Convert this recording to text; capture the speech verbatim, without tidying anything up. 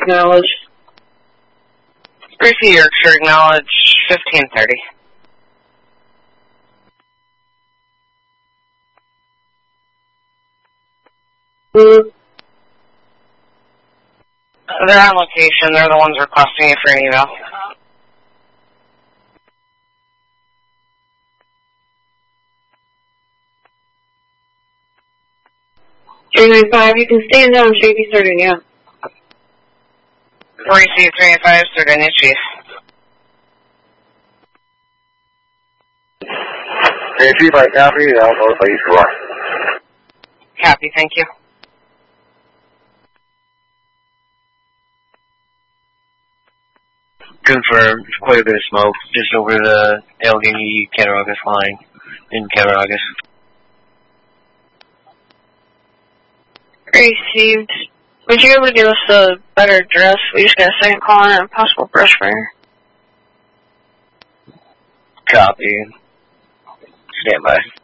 acknowledge. Gracie Yorkshire, acknowledge fifteen thirty. Mm. They're on location. They're the ones requesting you for an eval. three nine five, you can stand down, Shaky Sardinia. Gracie three nine five, Sardinia Chief. Hey, Chief, I copy. I'll notify you for Copy, thank you. Confirmed. Quite a bit of smoke just over the Allegheny Cattaraugus line in Cattaraugus. Received. Would you able to give us a better address? We just got a second call on a possible brush fire. Copy. Stand by.